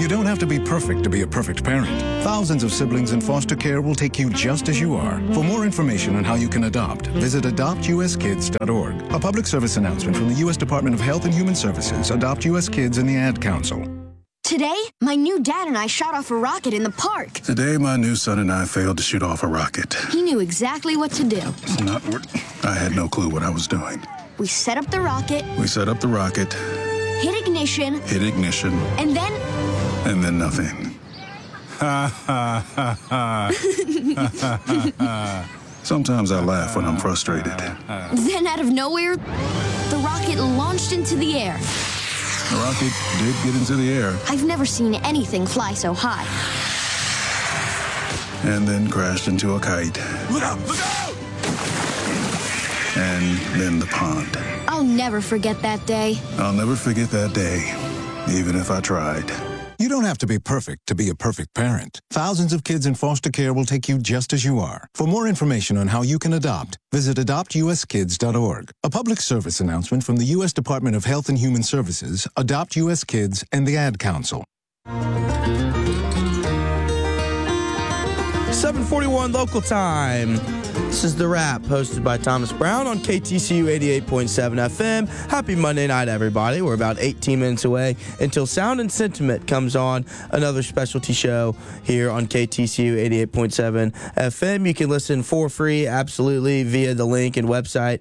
You don't have to be perfect to be a perfect parent. Thousands of siblings in foster care will take you just as you are. For more information on how you can adopt, visit adoptuskids.org. A public service announcement from the U.S. Department of Health and Human Services, Adopt U.S. Kids, and the Ad Council. Today, my new dad and I shot off a rocket in the park. Today, my new son and I failed to shoot off a rocket. He knew exactly what to do. It's not what I had no clue what I was doing. We set up the rocket. Hit ignition. And then Nothing. Sometimes I laugh when I'm frustrated. Then out of nowhere, the rocket launched into the air. The rocket did get into the air. I've never seen anything fly so high. And then crashed into a kite. Look out! Look out! And then the pond. I'll never forget that day. I'll never forget that day, even if I tried. You don't have to be perfect to be a perfect parent. Thousands of kids in foster care will take you just as you are. For more information on how you can adopt, visit adoptuskids.org. A public service announcement from the U.S. Department of Health and Human Services, Adopt U.S. Kids, and the Ad Council. 7:41 local time. This is The Wrap, hosted by Thomas Brown on KTCU 88.7 FM. Happy Monday night, everybody. We're about 18 minutes away until Sound and Sentiment comes on, another specialty show here on KTCU 88.7 FM. You can listen for free, absolutely, via the link and website,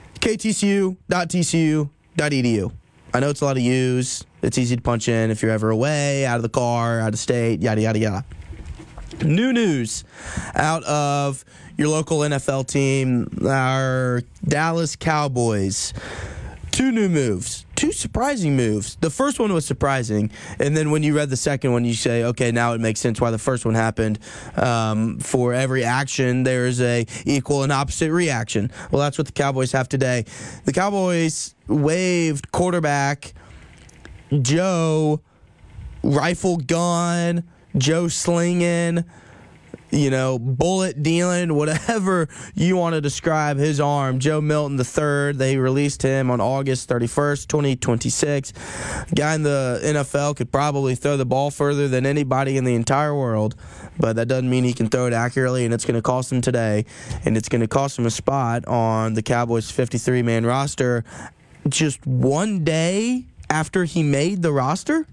ktcu.tcu.edu. I know it's a lot of U's. It's easy to punch in if you're ever away, out of the car, out of state, yada, yada, yada. New news out of your local NFL team, our Dallas Cowboys. Two new moves, two surprising moves. The first one was surprising, and then when you read the second one, you say, okay, now it makes sense why the first one happened. For every action, there's a equal and opposite reaction. Well, that's what the Cowboys have today. The Cowboys waived quarterback Joe Rifle Gun, Joe Slinging, bullet dealing, whatever you want to describe his arm, Joe Milton III. They released him on August 31st, 2026. Guy in the NFL could probably throw the ball further than anybody in the entire world, but that doesn't mean he can throw it accurately, and it's going to cost him today, and it's going to cost him a spot on the Cowboys' 53-man roster just one day after he made the roster.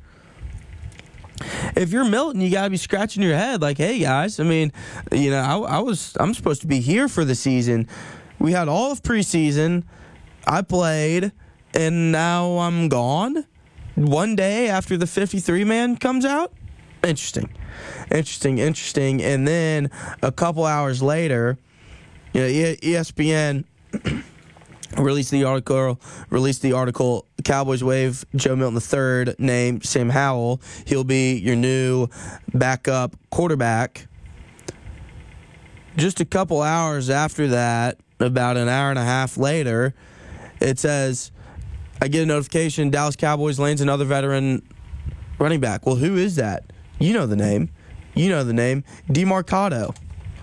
If you're Milton, you got to be scratching your head like, hey, guys, I'm supposed to be here for the season. We had all of preseason. I played, and now I'm gone one day after the 53-man comes out? Interesting. And then a couple hours later, ESPN released the article. Cowboys waive Joe Milton III, named Sam Howell. He'll be your new backup quarterback. Just a couple hours after that, about an hour and a half later, it says, I get a notification, Dallas Cowboys lands another veteran running back. Well, who is that? You know the name. DeMarcado.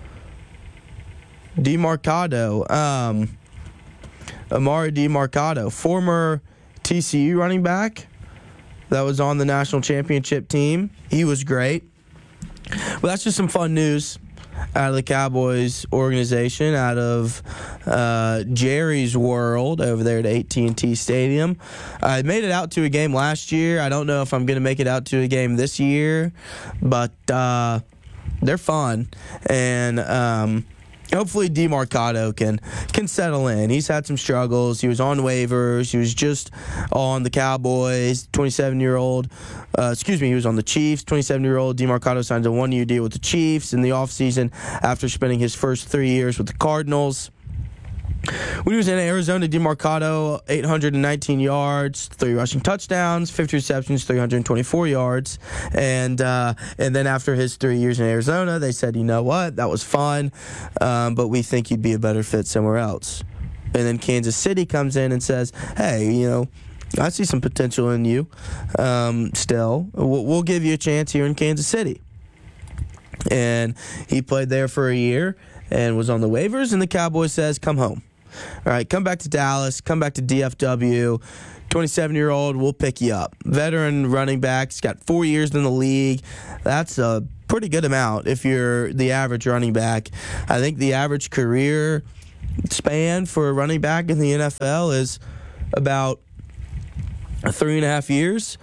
Amari DeMarcado, former TCU running back that was on the national championship team. He was great. Well, that's just some fun news out of the Cowboys organization, out of Jerry's world over there at AT&T Stadium. I made it out to a game last year. I don't know if I'm going to make it out to a game this year, but they're fun. And hopefully DeMarcado can settle in. He's had some struggles. He was on waivers. He was just on the Cowboys. He was on the Chiefs. 27-year-old DeMarcado signs a one-year deal with the Chiefs in the offseason after spending his first 3 years with the Cardinals. When he was in Arizona, DeMarcado, 819 yards, 3 rushing touchdowns, 50 receptions, 324 yards. And then after his 3 years in Arizona, they said, you know what, that was fun, but we think you'd be a better fit somewhere else. And then Kansas City comes in and says, hey, I see some potential in you still. We'll give you a chance here in Kansas City. And he played there for a year and was on the waivers, and the Cowboys says, come home. All right, come back to Dallas, come back to DFW, 27-year-old, we'll pick you up. Veteran running back, he's got 4 years in the league. That's a pretty good amount if you're the average running back. I think the average career span for a running back in the NFL is about 3.5 years.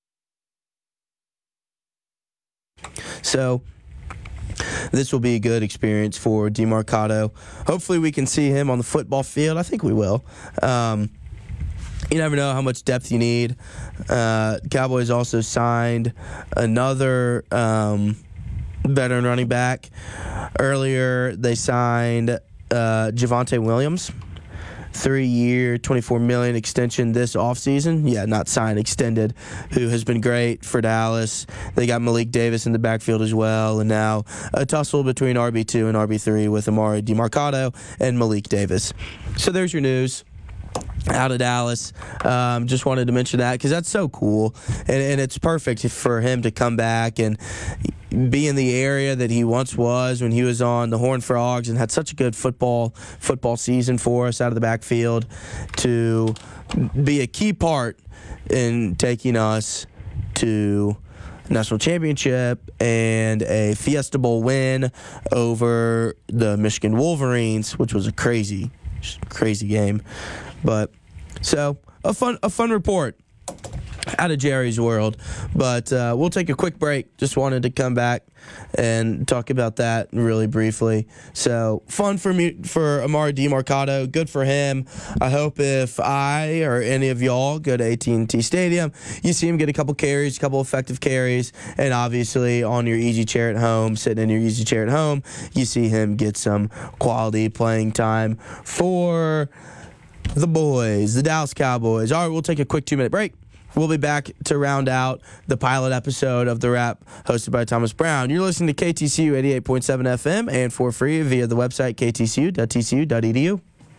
So this will be a good experience for DeMarcado. Hopefully we can see him on the football field. I think we will. You never know how much depth you need. Cowboys also signed another veteran running back. Earlier, they signed Javonte Williams, 3-year, $24 million extension this offseason. Yeah, not signed, extended, who has been great for Dallas. They got Malik Davis in the backfield as well, and now a tussle between RB2 and RB3 with Amari DeMarcado and Malik Davis. So there's your news out of Dallas. Just wanted to mention that because that's so cool, and it's perfect for him to come back and be in the area that he once was when he was on the Horned Frogs and had such a good football season for us out of the backfield, to be a key part in taking us to national championship and a Fiesta Bowl win over the Michigan Wolverines, which was a crazy game. But so a fun report out of Jerry's world. But we'll take a quick break. Just wanted to come back and talk about that really briefly. So fun for Amari DeMarcado. Good for him. I hope if I or any of y'all go to AT&T Stadium, you see him get a couple effective carries, and obviously on your easy chair at home, sitting in your easy chair at home, you see him get some quality playing time for the boys, the Dallas Cowboys. All right, we'll take a quick 2-minute break. We'll be back to round out the pilot episode of The Wrap, hosted by Thomas Brown. You're listening to KTCU 88.7 FM and for free via the website ktcu.tcu.edu.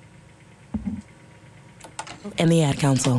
And the Ad Council.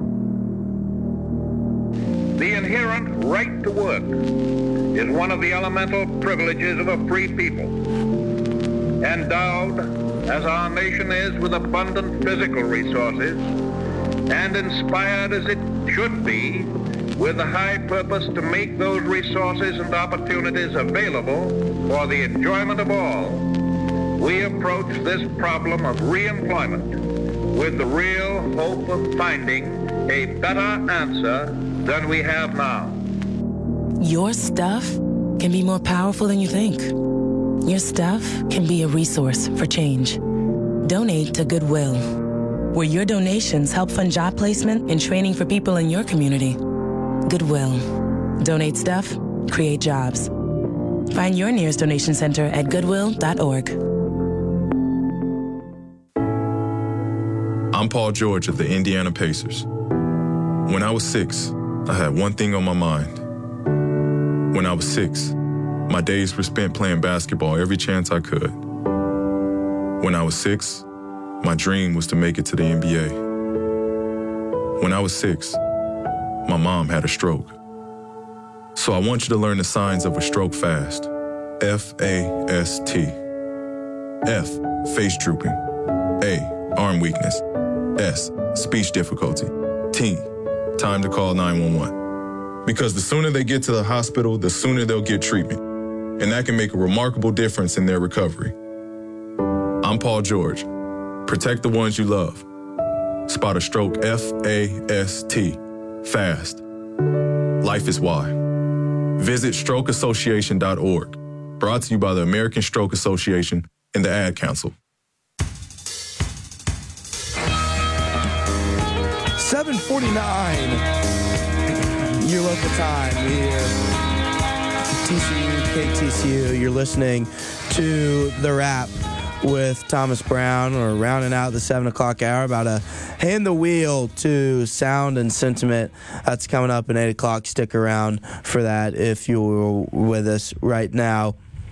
The inherent right to work is one of the elemental privileges of a free people. Endowed, as our nation is, with abundant physical resources, and inspired as it should be with the high purpose to make those resources and opportunities available for the enjoyment of all, we approach this problem of reemployment with the real hope of finding a better answer than we have now. Your stuff can be more powerful than you think. Your stuff can be a resource for change. Donate to Goodwill, where your donations help fund job placement and training for people in your community. Goodwill. Donate stuff, create jobs. Find your nearest donation center at goodwill.org. I'm Paul George of the Indiana Pacers. When I was 6, I had one thing on my mind. When I was 6, my days were spent playing basketball every chance I could. When I was 6, my dream was to make it to the NBA. When I was 6, my mom had a stroke. So I want you to learn the signs of a stroke fast. F-A-S-T. F, face drooping. A, arm weakness. S, speech difficulty. T, time to call 911. Because the sooner they get to the hospital, the sooner they'll get treatment. And that can make a remarkable difference in their recovery. I'm Paul George. Protect the ones you love. Spot a stroke, F-A-S-T, fast. Life is why. Visit strokeassociation.org. Brought to you by the American Stroke Association and the Ad Council. 7:49, your local time here. TCU, KTCU, you're listening to The Wrap with Thomas Brown. We're rounding out the 7 o'clock hour, about to hand the wheel to Sound and Sentiment. That's coming up at 8 o'clock. Stick around for that if you're with us right now.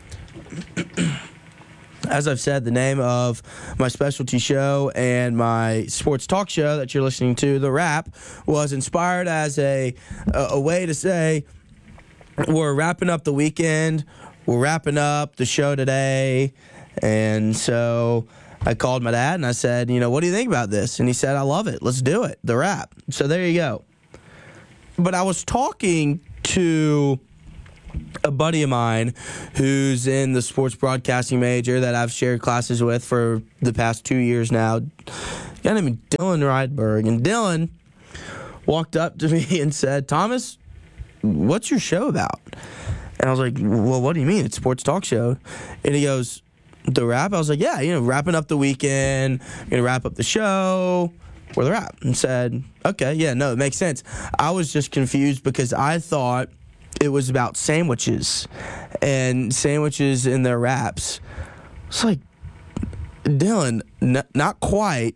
As I've said, the name of my specialty show and my sports talk show that you're listening to, The Wrap, was inspired as a way to say we're wrapping up the weekend, we're wrapping up the show today, and so I called my dad and I said, what do you think about this? And he said, I love it. Let's do it. The wrap. So there you go. But I was talking to a buddy of mine who's in the sports broadcasting major that I've shared classes with for the past 2 years now. A guy named Dylan Rydberg. And Dylan walked up to me and said, Thomas, what's your show about? And I was like, well, what do you mean? It's a sports talk show. And he goes, the wrap? I was like, yeah, wrapping up the weekend, going to wrap up the show. We're the wrap. And said, okay, yeah, no, it makes sense. I was just confused because I thought it was about sandwiches and sandwiches in their wraps. It's like, Dylan, not quite.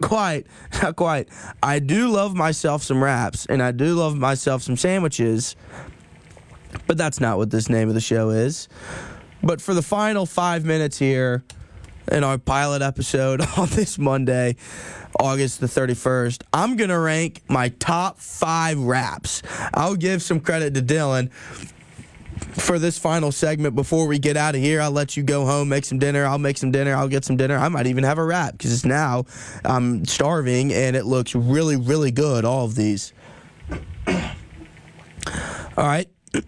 I do love myself some wraps, and I do love myself some sandwiches, but that's not what this name of the show is. But for the final 5 minutes here in our pilot episode on this Monday, August the 31st, I'm going to rank my top 5 wraps. I'll give some credit to Dylan for this final segment. Before we get out of here, I'll let you go home, make some dinner. I'll make some dinner. I'll get some dinner. I might even have a wrap because it's now I'm starving and it looks really, really good, all of these. All right.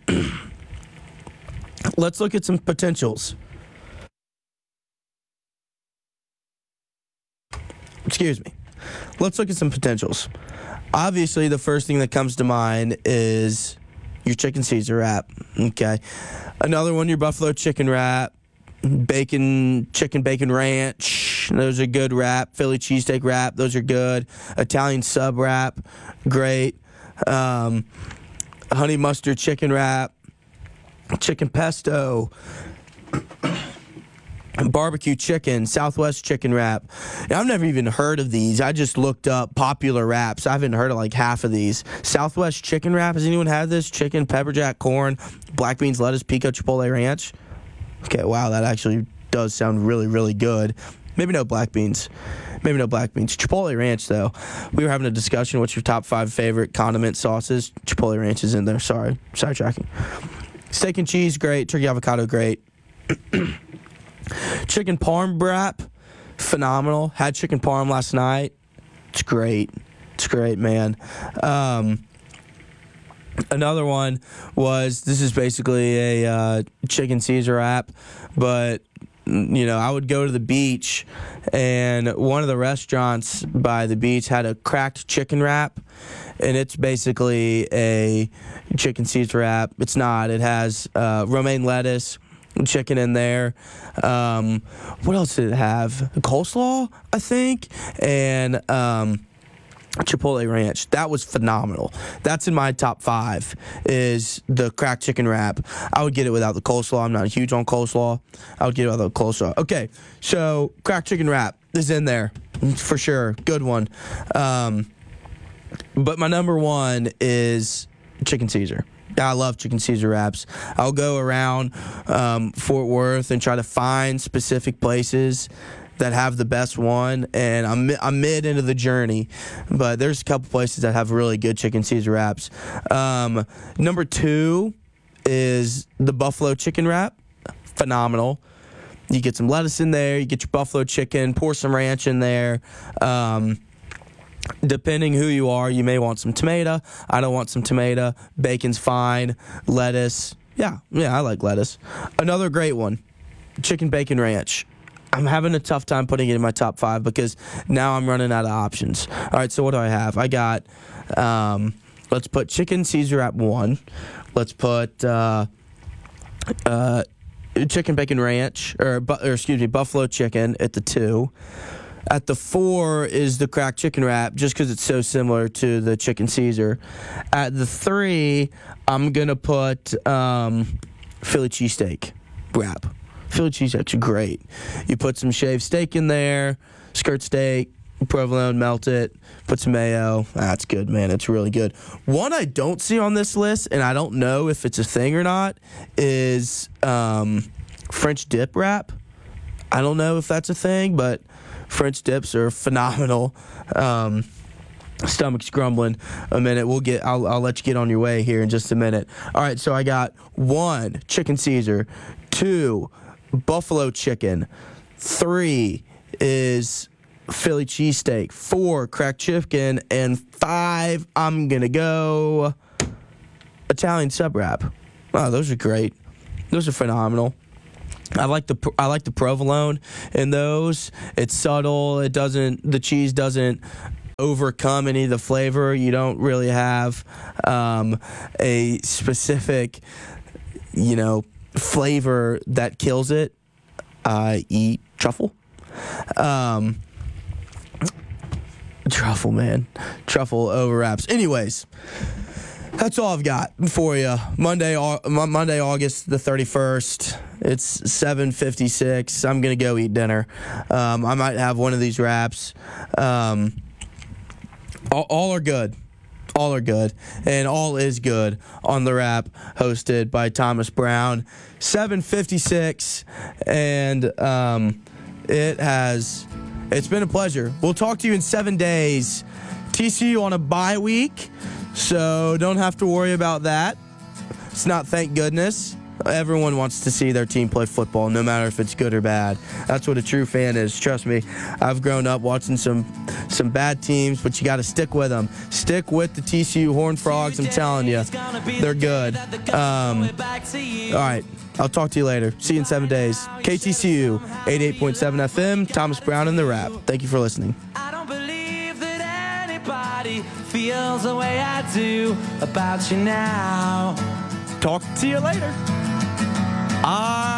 Let's look at some potentials. Excuse me. Let's look at some potentials. Obviously, the first thing that comes to mind is your chicken Caesar wrap. Okay. Another one, your buffalo chicken wrap, chicken bacon ranch. Those are good wrap. Philly cheesesteak wrap. Those are good. Italian sub wrap. Great. Honey mustard chicken wrap. Chicken pesto. Barbecue chicken, Southwest chicken wrap. Now, I've never even heard of these. I just looked up popular wraps. I haven't heard of like half of these. Southwest chicken wrap. Has anyone had this? Chicken, pepper jack, corn, black beans, lettuce, pico, chipotle ranch. Okay, wow, that actually does sound really, really good. Maybe no black beans. Chipotle ranch, though. We were having a discussion. What's your top 5 favorite condiment sauces? Chipotle ranch is in there. Sorry, sidetracking. Steak and cheese, great. Turkey avocado, great. Chicken parm wrap, phenomenal. Had chicken parm last night. It's great, man. Another one was, this is basically a chicken Caesar wrap, but I would go to the beach, and one of the restaurants by the beach had a cracked chicken wrap, and it's basically a chicken Caesar wrap. It's not. It has romaine lettuce, chicken in there. What else did it have? Coleslaw, I think, and Chipotle ranch. That was phenomenal. That's in my top 5 is the cracked chicken wrap. I would get it without the coleslaw. I'm not huge on coleslaw. I would get it without the coleslaw. Okay, so cracked chicken wrap is in there for sure. Good one. But my number 1 is chicken Caesar. I love chicken Caesar wraps. I'll go around Fort Worth and try to find specific places that have the best one, and I'm mid into the journey, but there's a couple places that have really good chicken Caesar wraps. Number 2 is the buffalo chicken wrap. Phenomenal. You get some lettuce in there, you get your buffalo chicken, pour some ranch in there. Depending who you are, you may want some tomato. I don't want some tomato. Bacon's fine. Lettuce. Yeah, I like lettuce. Another great one, chicken bacon ranch. I'm having a tough time putting it in my top 5 because now I'm running out of options. All right, so what do I have? I got, let's put chicken Caesar wrap 1. Let's put chicken bacon ranch, buffalo chicken at the 2. At the 4 is the cracked chicken wrap, just because it's so similar to the chicken Caesar. At the 3, I'm going to put Philly cheesesteak wrap. Philly cheesesteaks are great. You put some shaved steak in there, skirt steak, provolone, melt it, put some mayo. That's good, man. It's really good. One I don't see on this list, and I don't know if it's a thing or not, is French dip wrap. I don't know if that's a thing, but French dips are phenomenal. Stomach's grumbling a minute. I'll let you get on your way here in just a minute. All right, so I got 1, chicken Caesar, 2, buffalo chicken, 3, is Philly cheesesteak. 4, cracked chicken. And 5, I'm going to go Italian sub wrap. Wow, those are great. Those are phenomenal. I like the provolone in those. It's subtle. The cheese doesn't overcome any of the flavor. You don't really have a specific, flavor that kills it. I eat truffle. Truffle, man. Truffle overwraps. Anyways, that's all I've got for you. Monday, August the 31st. It's 7:56. I'm going to go eat dinner. I might have one of these wraps. All are good. All are good. And all is good on the Wrap, hosted by Thomas Brown. 7:56. And it's been a pleasure. We'll talk to you in 7 days. TCU on a bye week, so don't have to worry about that. It's not thank goodness. Everyone wants to see their team play football, no matter if it's good or bad. That's what a true fan is. Trust me, I've grown up watching some bad teams, but you got to stick with them. Stick with the TCU Horned Frogs. I'm telling you, they're good. All right, I'll talk to you later. See you in 7 days. KTCU 88.7 FM. Thomas Brown and the Wrap. Thank you for listening. Feels the way I do about you now. Talk to you later.